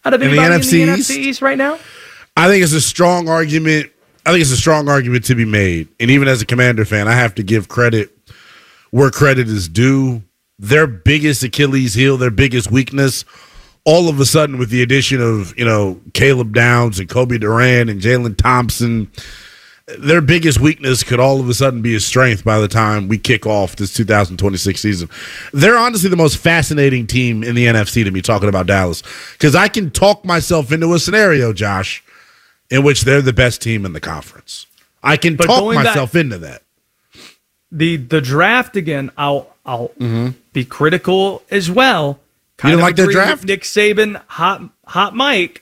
out of anybody in the NFC East right now? I think it's a strong argument. I think it's a strong argument to be made. And even as a Commander fan, I have to give credit where credit is due. Their biggest Achilles heel, their biggest weakness, all of a sudden with the addition of, Caleb Downs and Kobe Durant and Jalen Thompson, their biggest weakness could all of a sudden be a strength by the time we kick off this 2026 season. They're honestly the most fascinating team in the NFC to me, talking about Dallas, because I can talk myself into a scenario, Josh, in which they're the best team in the conference. I can talk myself into that. The draft, again, I'll be critical as well. You didn't like their draft? Nick Saban, hot Mike.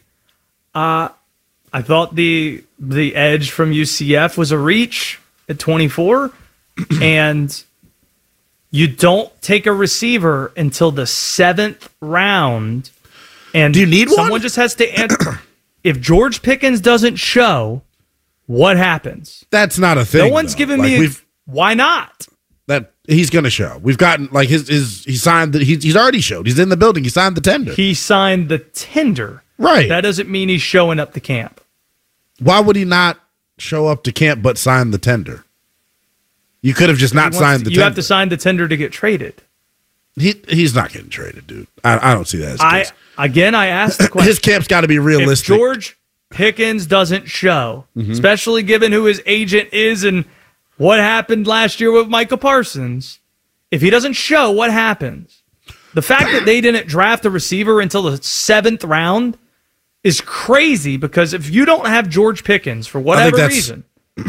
I thought the edge from UCF was a reach at 24, and you don't take a receiver until the 7th round. And do you need someone one? Just has to answer. If George Pickens doesn't show, what happens? That's not a thing. No one's giving me. Why not? That he's going to show. We've gotten he signed. He's already showed. He's in the building. He signed the tender. He signed the tender. Right. That doesn't mean he's showing up to camp. Why would he not show up to camp but sign the tender? You could have just not signed the tender. You have to sign the tender to get traded. He's not getting traded, dude. I don't see that as the case. I asked the question. His camp's got to be realistic. If George Pickens doesn't show, especially given who his agent is and what happened last year with Micah Parsons, if he doesn't show, what happens? The fact that they didn't draft a receiver until the 7th round is crazy, because if you don't have George Pickens for whatever reason,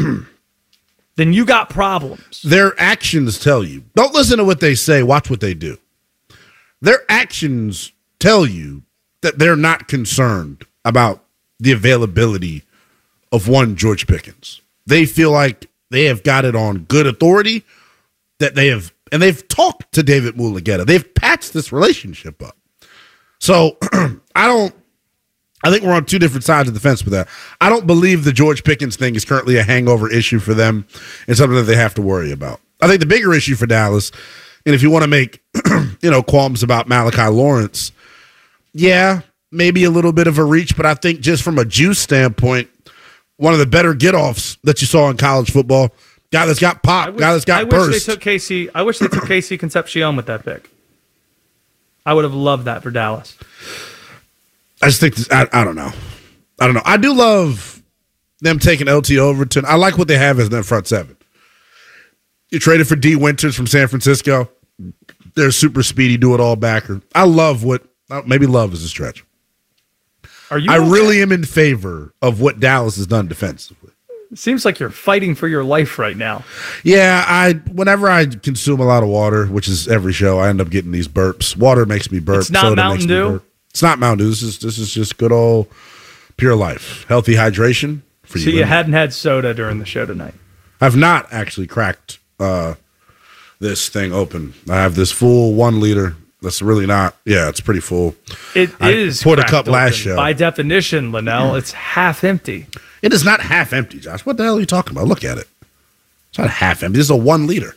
then you got problems. Their actions tell you. Don't listen to what they say. Watch what they do. Their actions tell you that they're not concerned about the availability of one George Pickens. They feel like they have got it on good authority that they've talked to David Mulugheta. They've patched this relationship up. So I think we're on two different sides of the fence with that. I don't believe the George Pickens thing is currently a hangover issue for them and something that they have to worry about. I think the bigger issue for Dallas, and if you want to make qualms about Malachi Lawrence, yeah, maybe a little bit of a reach, but I think just from a juice standpoint, one of the better get-offs that you saw in college football, guy that's got pop, guy that's got burst. I wish they took Casey Concepcion with that pick. I would have loved that for Dallas. I just think I don't know. I do love them taking LT Overton. I like what they have as their front seven. You traded for D. Winters from San Francisco. They're a super speedy do-it-all backer. I love maybe love is a stretch. I really am in favor of what Dallas has done defensively. It seems like you're fighting for your life right now. Yeah, whenever I consume a lot of water, which is every show, I end up getting these burps. Water makes me burp. It's not Mountain Dew? It's not Mountain Dew. This is just good old Pure Life. Healthy hydration for you. So you hadn't had soda during the show tonight? I've not actually cracked this thing open. I have this full 1 liter. That's really not. Yeah, it's pretty full. It is. Poured a cup last show. By definition, Linnell, it's half empty. It is not half empty, Josh. What the hell are you talking about? Look at it. It's not half empty. This is a 1 liter.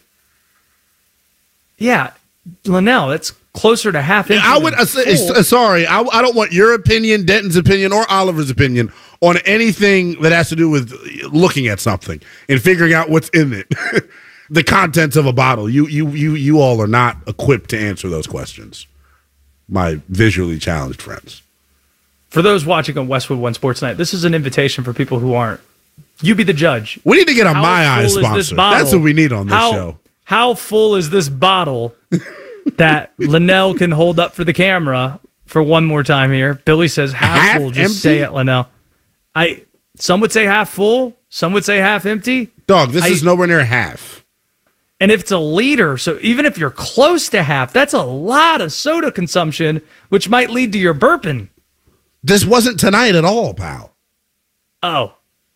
Yeah, Linnell, that's closer to half empty. I would. Sorry, I don't want your opinion, Denton's opinion, or Oliver's opinion on anything that has to do with looking at something and figuring out what's in it. The contents of a bottle. You all are not equipped to answer those questions. My visually challenged friends. For those watching on Westwood One Sports Night, this is an invitation for people who aren't. You be the judge. We need to get a My Eyes sponsor. That's what we need on this show. How full is this bottle that Linnell can hold up for the camera for one more time here? Billy says half full. Just empty? Say it, Linnell. Some would say half full. Some would say half empty. Dog, this is nowhere near half. And if it's a liter, so even if you're close to half, that's a lot of soda consumption, which might lead to your burping. This wasn't tonight at all, pal. Oh.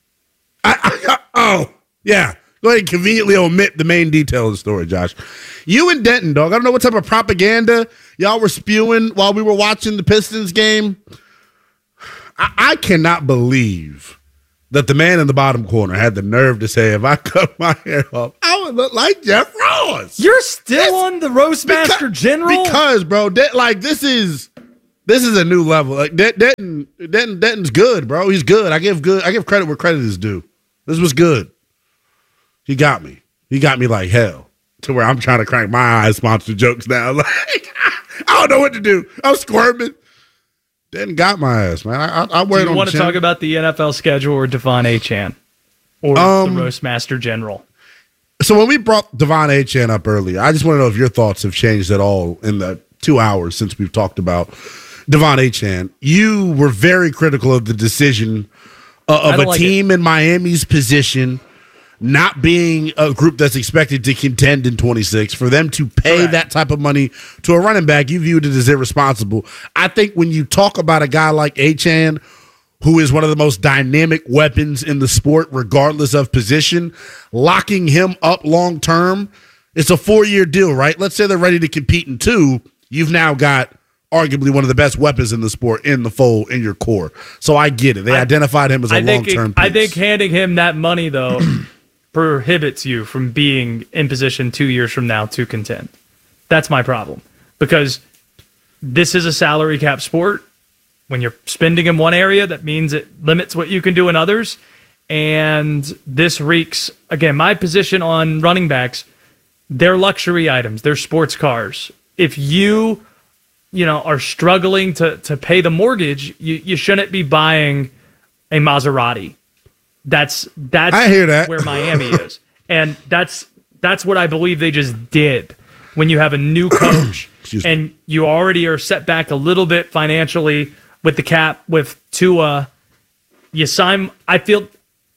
Oh, yeah. Go ahead and conveniently omit the main detail of the story, Josh. You and Denton, dog, I don't know what type of propaganda y'all were spewing while we were watching the Pistons game. I cannot believe that the man in the bottom corner had the nerve to say, if I cut my hair off, I would look like Jeff Ross. You're still on the Roastmaster General? Because, bro, this is This is a new level. Like Denton's good, bro. He's good. I give credit where credit is due. This was good. He got me. He got me like hell to where I'm trying to crack my eyes monster jokes now. Like I don't know what to do. I'm squirming. Denton got my ass, man. I wear it on. Do you want to talk about the NFL schedule or Devon Achane or the Roast Master General? So when we brought Devon Achane up earlier, I just want to know if your thoughts have changed at all in the 2 hours since we've talked about Devon Achane. You were very critical of the decision of a team in Miami's position not being a group that's expected to contend in 26, for them to pay that type of money to a running back. You viewed it as irresponsible. I think when you talk about a guy like Achane, who is one of the most dynamic weapons in the sport, regardless of position, locking him up long term, it's a 4-year deal, right? Let's say they're ready to compete in 2. You've now got arguably one of the best weapons in the sport in the fold in your core. So I get it. They identified him as a long-term piece. I think handing him that money, though, prohibits you from being in position 2 years from now to contend. That's my problem. Because this is a salary cap sport. When you're spending in one area, that means it limits what you can do in others. And this reeks, again, my position on running backs, they're luxury items. They're sports cars. If you are struggling to pay the mortgage, you shouldn't be buying a Maserati. That's I hear that. Where Miami is. And that's what I believe they just did. When you have a new coach and you already are set back a little bit financially with the cap, with Tua, you sign. I feel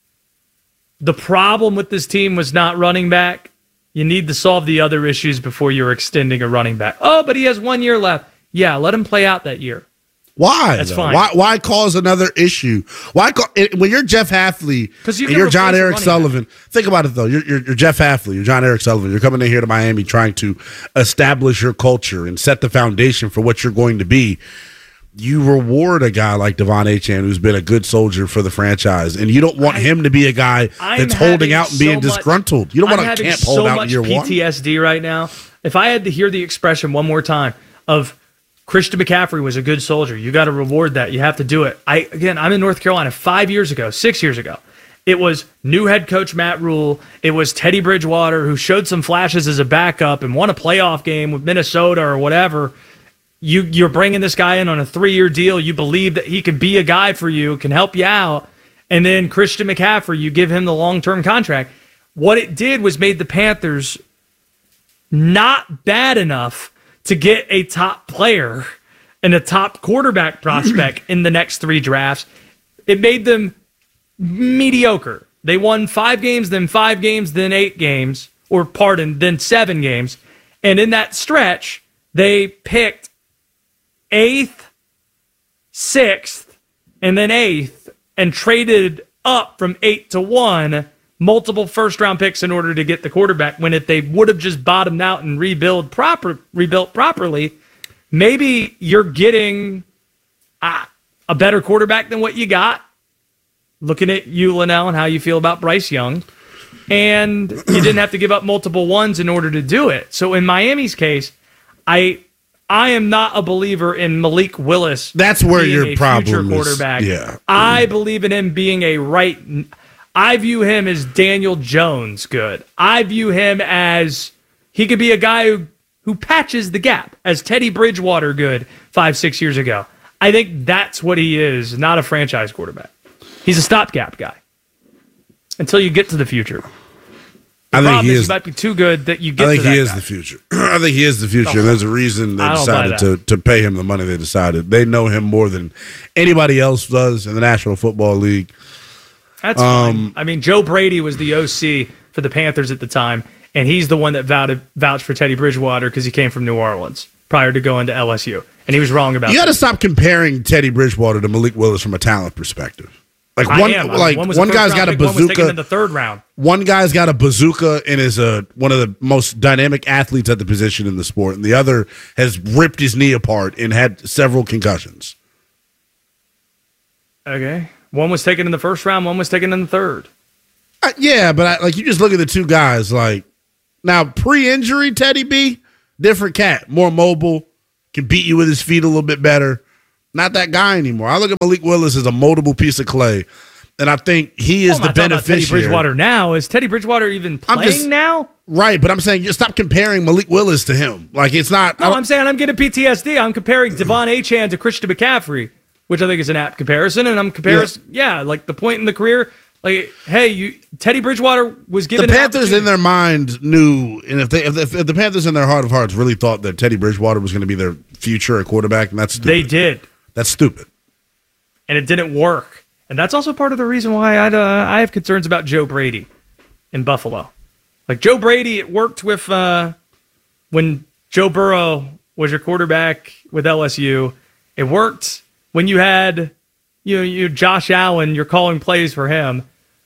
the problem with this team was not running back. You need to solve the other issues before you're extending a running back. Oh, but he has 1 year left. Yeah, let him play out that year. Why? That's fine. Why cause another issue? When you're Jeff Hafley and you're John Eric Sullivan? Think about it though. You're Jeff Hafley. You're John Eric Sullivan. You're coming in here to Miami trying to establish your culture and set the foundation for what you're going to be. You reward a guy like Devon Achane, who's been a good soldier for the franchise, and you don't want him to be a guy that's holding out and being disgruntled. You don't want to camp hold out in year one. PTSD right now. If I had to hear the expression one more time of Christian McCaffrey was a good soldier, you got to reward that. You have to do it. I'm in North Carolina 6 years ago. It was new head coach Matt Rule. It was Teddy Bridgewater, who showed some flashes as a backup and won a playoff game with Minnesota or whatever. You're bringing this guy in on a 3-year deal. You believe that he could be a guy for you, can help you out. And then Christian McCaffrey, you give him the long-term contract. What it did was made the Panthers not bad enough to get a top player and a top quarterback prospect in the next 3 drafts. It made them mediocre. They won 5 games, then 5 games, then 8 games, then 7 games. And in that stretch, they picked 8th, 6th, and then 8th, and traded up from 8 to 1, multiple first-round picks in order to get the quarterback, when if they would have just bottomed out and rebuilt properly, maybe you're getting a better quarterback than what you got. Looking at you, Linnell, and how you feel about Bryce Young. And you didn't have to give up multiple ones in order to do it. So in Miami's case, I am not a believer in Malik Willis. That's where your problem is. Quarterback. Yeah. I believe in him being I view him as Daniel Jones good. I view him as he could be a guy who patches the gap, as Teddy Bridgewater good 5-6 years ago. I think that's what he is, not a franchise quarterback. He's a stopgap guy until you get to the future. I think he might be too good that you get to that I think he is the future. I think he is the future. And there's a reason they decided to pay him the money they decided. They know him more than anybody else does in the National Football League. That's fine. I mean, Joe Brady was the OC for the Panthers at the time, and he's the one that vouched for Teddy Bridgewater because he came from New Orleans prior to going to LSU. And he was wrong about that. You got to stop comparing Teddy Bridgewater to Malik Willis from a talent perspective. One guy's got a bazooka. One was taken in the 3rd round. One guy's got a bazooka and is one of the most dynamic athletes at the position in the sport, and the other has ripped his knee apart and had several concussions. Okay, one was taken in the 1st round. One was taken in the 3rd. Yeah, but you just look at the two guys. Now, pre-injury, Teddy B, different cat, more mobile, can beat you with his feet a little bit better. not that guy anymore. I look at Malik Willis as a moldable piece of clay, and I think he is the beneficiary. Teddy Bridgewater now. Is Teddy Bridgewater even playing now? Right, but I'm saying you stop comparing Malik Willis to him. Like, it's not. No, I'm saying I'm getting PTSD. I'm comparing Devon Achane to Christian McCaffrey, which I think is an apt comparison, and I'm comparing, like the point in the career. Like, hey, Teddy Bridgewater was given the Panthers in their mind knew, and if the Panthers in their heart of hearts really thought that Teddy Bridgewater was going to be their future quarterback, and that's stupid. They did. That's stupid, and it didn't work. And that's also part of the reason why I have concerns about Joe Brady in Buffalo. Like Joe Brady, it worked with when Joe Burrow was your quarterback with LSU. It worked when you had you Josh Allen, you're calling plays for him.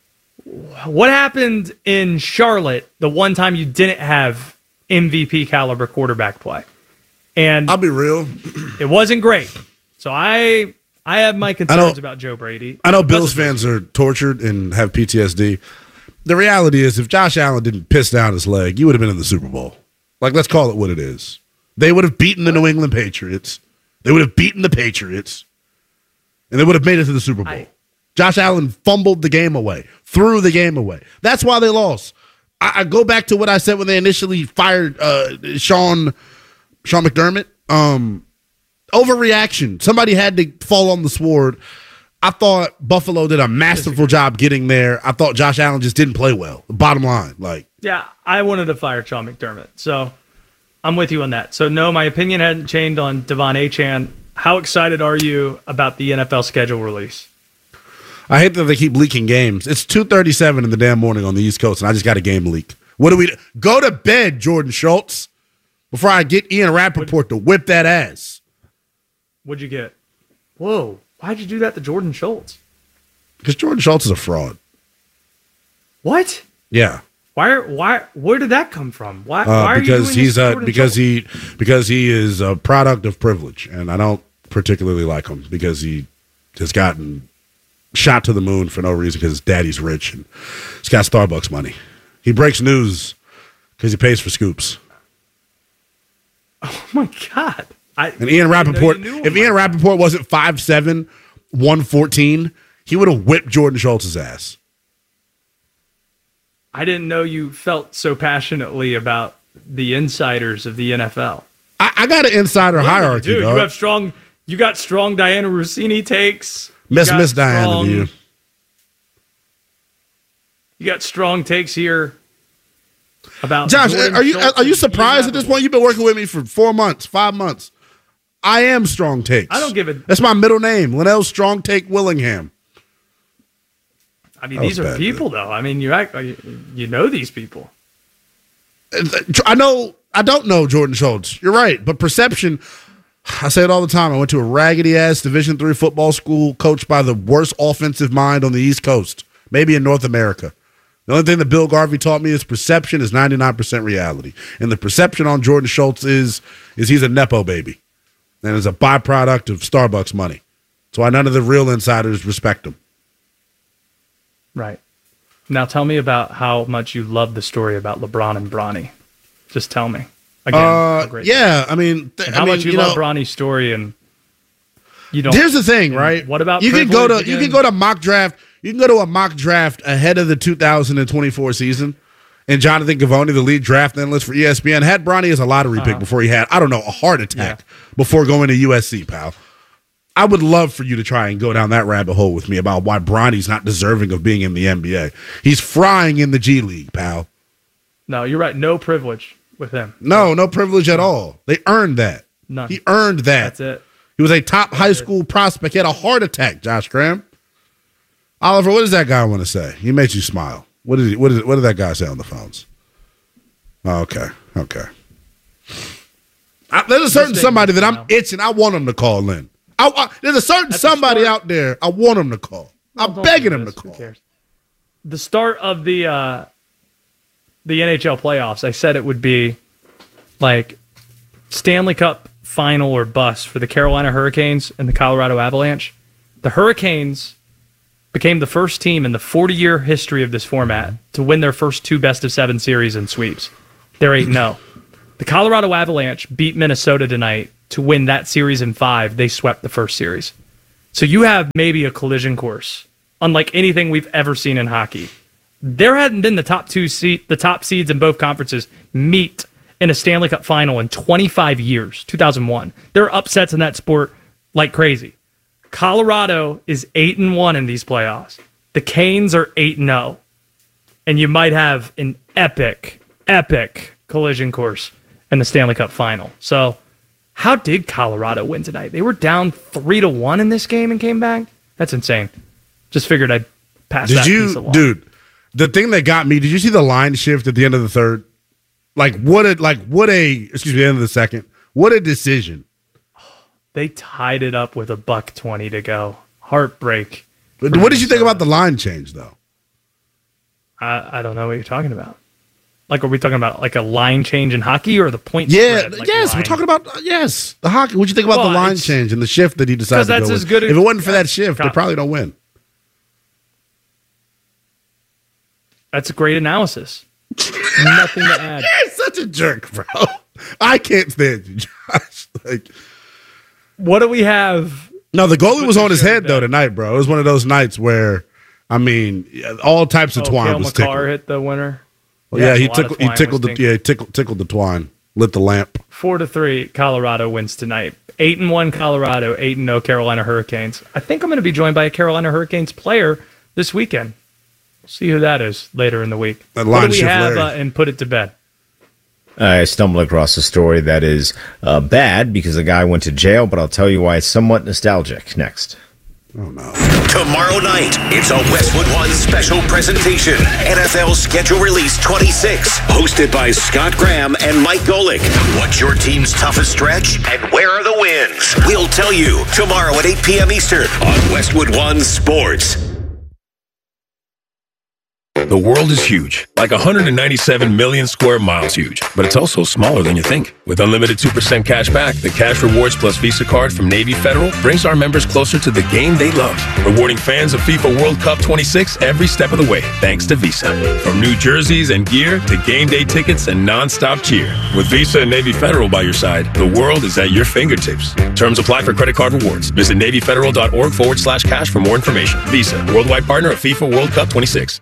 What happened in Charlotte the one time you didn't have MVP caliber quarterback play? And I'll be real, it wasn't great. So I have my concerns about Joe Brady. I know Bills fans are tortured and have PTSD. The reality is, if Josh Allen didn't piss down his leg, you would have been in the Super Bowl. Like, let's call it what it is. They would have beaten the New England Patriots. They would have beaten the Patriots. And they would have made it to the Super Bowl. Josh Allen fumbled the game away, threw the game away. That's why they lost. I go back to what I said when they initially fired Sean McDermott. Overreaction. Somebody had to fall on the sword. I thought Buffalo did a masterful job getting there. I thought Josh Allen just didn't play well. Bottom line. Yeah, I wanted to fire Sean McDermott. So I'm with you on that. So no, my opinion hadn't changed on Devon Achane. How excited are you about the NFL schedule release? I hate that they keep leaking games. It's 2:37 in the damn morning on the East Coast, and I just got a game leak. What do we do? Go to bed, Jordan Schultz, before I get Ian Rappaport to whip that ass. What'd you get? Whoa. Why'd you do that to Jordan Schultz? Because Jordan Schultz is a fraud. What? Yeah. Why? Where did that come from? Why are you doing he's this to because he is a product of privilege, and I don't particularly like him because he has gotten shot to the moon for no reason because his daddy's rich and he's got Starbucks money. He breaks news because he pays for scoops. Oh my God! And Ian Rappaport, if Ian Rappaport wasn't 5'7", 114, he would have whipped Jordan Schultz's ass. I didn't know you felt so passionately about the insiders of the NFL. I got an insider hierarchy, dude. dog. You got strong Diana Rossini takes. Miss Diana to you. You got strong takes here about Josh. Jordan Are you surprised at this point? You've been working with me for 4 months, 5 months. I am Strong Takes. I don't give it. That's my middle name, Linnell Strong Take Willingham. I mean, these are people, though. I mean, you know these people. I don't know Jordan Schultz. You're right, but perception. I say it all the time. I went to a raggedy ass Division III football school coached by the worst offensive mind on the East Coast, maybe in North America. The only thing that Bill Garvey taught me is perception is 99% reality, and the perception on Jordan Schultz is he's a nepo baby, and is a byproduct of Starbucks money. That's why none of the real insiders respect him. Right. Now tell me about how much you love the story about LeBron and Bronny. Just tell me. Again, yeah, I mean, how much you love Bronny's story, and you don't. Here's the thing, right? What about you can go to mock draft. You can go to a mock draft ahead of the 2024 season, and Jonathan Givony, the lead draft analyst for ESPN, had Bronny as a lottery pick before he had, a heart attack before going to USC, pal. I would love for you to try and go down that rabbit hole with me about why Bronny's not deserving of being in the NBA. He's frying in the G League, pal. No, you're right. No privilege with him. No privilege at all. They earned that. None. He earned that. That's it. He was a top high school prospect. He had a heart attack, Josh Graham. Oliver, what does that guy want to say? He makes you smile. What did that guy say on the phones? Oh, okay. There's a certain somebody that I'm itching. I want him to call in. There's a certain somebody out there I want him to call. I'm begging him to call. The start of the NHL playoffs, I said it would be like Stanley Cup final or bust for the Carolina Hurricanes and the Colorado Avalanche. The Hurricanes became the first team in the 40-year history of this format to win their first 2 best-of-7 series and sweeps. They're 8-0. The Colorado Avalanche beat Minnesota tonight to win that series in 5, they swept the first series. So you have maybe a collision course, unlike anything we've ever seen in hockey. There hadn't been the top seeds in both conferences meet in a Stanley Cup final in 25 years, 2001. There are upsets in that sport like crazy. Colorado is 8-1 in these playoffs. The Canes are 8-0. And you might have an epic collision course in the Stanley Cup final. So how did Colorado win tonight? They were down 3-1 in this game and came back? That's insane. Just figured I'd pass that piece along. Dude, the thing that got me, did you see the line shift at the end of the third? The end of the second. What a decision. They tied it up with $1:20 to go. Heartbreak. What did you think about the line change, though? I don't know what you're talking about. Like, are we talking about like a line change in hockey or the point spread? Like yes, we're talking about, the hockey. What'd you think about the line change and the shift that he decided to go with? If it wasn't for that shift, they probably don't win. That's a great analysis. Nothing to add. You're such a jerk, bro. I can't stand you, Josh. What do we have? No, the goalie was on his head, though, tonight, bro. It was one of those nights where, all types of twine was tickled. Cale Makar hit the winner. Well, yeah, he tickled the twine, lit the lamp. 4-3, Colorado wins tonight. 8-1 Colorado, 8-0 Carolina Hurricanes. I think I'm going to be joined by a Carolina Hurricanes player this weekend. We'll see who that is later in the week. What do we have and put it to bed? I stumbled across a story that is bad because the guy went to jail, but I'll tell you why it's somewhat nostalgic next. Oh, no. Tomorrow night, it's a Westwood One special presentation. NFL Schedule Release 26, hosted by Scott Graham and Mike Golick. What's your team's toughest stretch, and where are the wins? We'll tell you tomorrow at 8 p.m. Eastern on Westwood One Sports. The world is huge, like 197 million square miles huge, but it's also smaller than you think. With unlimited 2% cash back, the Cash Rewards Plus Visa card from Navy Federal brings our members closer to the game they love, rewarding fans of FIFA World Cup 26 every step of the way, thanks to Visa. From new jerseys and gear to game day tickets and non-stop cheer. With Visa and Navy Federal by your side, the world is at your fingertips. Terms apply for credit card rewards. Visit NavyFederal.org/cash for more information. Visa, worldwide partner of FIFA World Cup 26.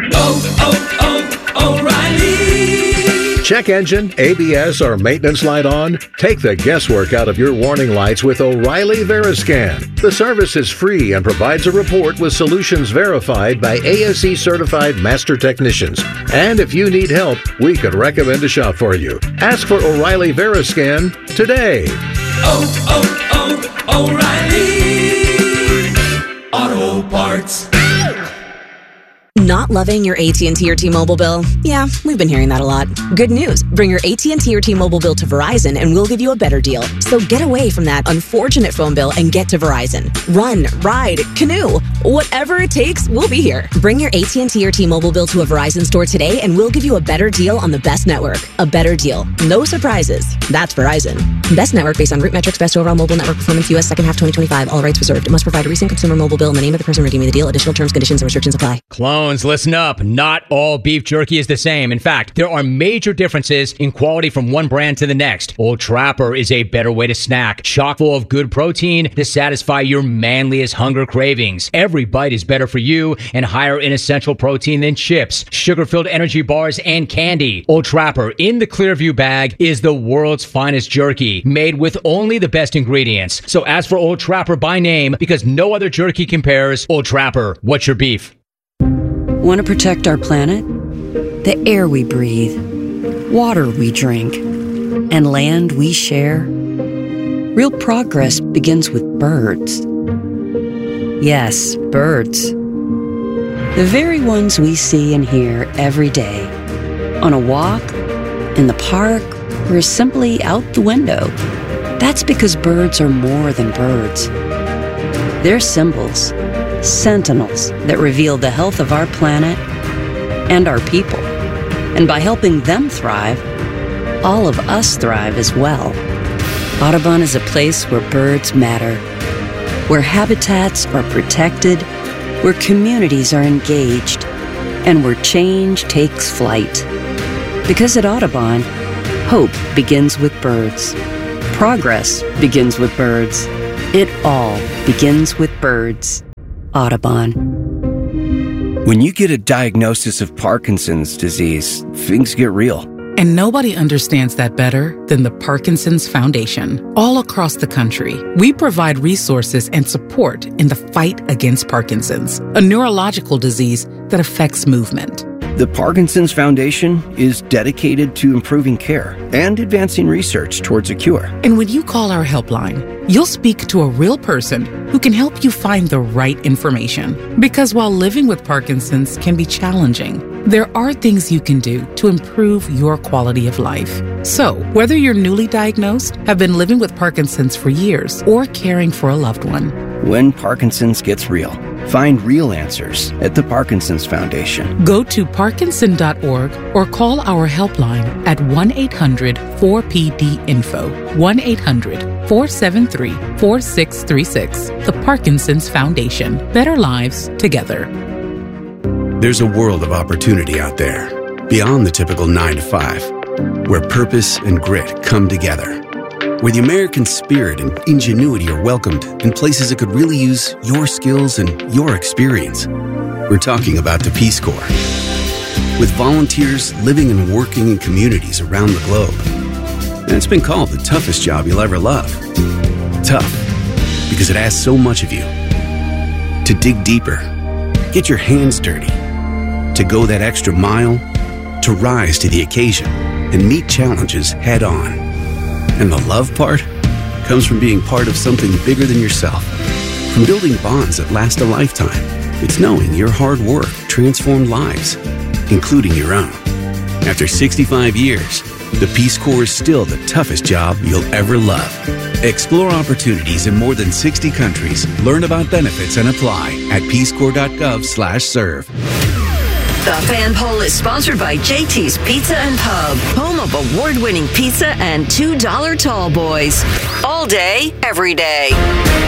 O'Reilly. Check engine, ABS, or maintenance light on? Take the guesswork out of your warning lights with O'Reilly Veriscan. The service is free and provides a report with solutions verified by ASE certified master technicians. And if you need help, we could recommend a shop for you. Ask for O'Reilly Veriscan today. O'Reilly Auto Parts. Not loving your AT&T or T-Mobile bill? Yeah, we've been hearing that a lot. Good news. Bring your AT&T or T-Mobile bill to Verizon and we'll give you a better deal. So get away from that unfortunate phone bill and get to Verizon. Run, ride, canoe. Whatever it takes, we'll be here. Bring your AT&T or T-Mobile bill to a Verizon store today and we'll give you a better deal on the best network. A better deal. No surprises. That's Verizon. Best network based on root metrics, best overall mobile network performance, U.S. second half 2025. All rights reserved. It must provide a recent consumer mobile bill and the name of the person redeeming the deal. Additional terms, conditions, and restrictions apply. Clones, listen up. Not all beef jerky is the same. In fact, there are major differences in quality from one brand to the next. Old Trapper is a better way to snack, chock full of good protein to satisfy your manliest hunger cravings. Every bite is better for you and higher in essential protein than chips, sugar-filled energy bars, and candy. Old Trapper in the Clearview bag is the world's finest jerky, made with only the best ingredients. So ask for Old Trapper by name because no other jerky compares. Old Trapper, what's your beef? Want to protect our planet? The air we breathe, water we drink, and land we share? Real progress begins with birds. Yes, birds. The very ones we see and hear every day. On a walk, in the park, or simply out the window. That's because birds are more than birds. They're symbols, sentinels that reveal the health of our planet and our people. And by helping them thrive, all of us thrive as well. Audubon is a place where birds matter, where habitats are protected, where communities are engaged, and where change takes flight. Because at Audubon, hope begins with birds. Progress begins with birds. It all begins with birds. Audubon. When you get a diagnosis of Parkinson's disease, things get real. And nobody understands that better than the Parkinson's Foundation. All across the country, we provide resources and support in the fight against Parkinson's, a neurological disease that affects movement. The Parkinson's Foundation is dedicated to improving care and advancing research towards a cure. And when you call our helpline, you'll speak to a real person who can help you find the right information. Because while living with Parkinson's can be challenging, there are things you can do to improve your quality of life. So, whether you're newly diagnosed, have been living with Parkinson's for years, or caring for a loved one, when Parkinson's gets real, find real answers at the Parkinson's Foundation. Go to parkinson.org or call our helpline at 1-800-4PD-INFO, 1-800-473-4636. The Parkinson's Foundation. Better lives together. There's a world of opportunity out there, beyond the typical 9 to 5, where purpose and grit come together, where the American spirit and ingenuity are welcomed in places that could really use your skills and your experience. We're talking about the Peace Corps. With volunteers living and working in communities around the globe. And it's been called the toughest job you'll ever love. Tough, because it asks so much of you. To dig deeper, get your hands dirty, to go that extra mile, to rise to the occasion and meet challenges head on. And the love part comes from being part of something bigger than yourself, from building bonds that last a lifetime. It's knowing your hard work transformed lives, including your own. After 65 years, the Peace Corps is still the toughest job you'll ever love. Explore opportunities in more than 60 countries. Learn about benefits and apply at peacecorps.gov/serve. The Fan Poll is sponsored by JT's Pizza and Pub, home of award-winning pizza and $2 tall boys. All day, every day.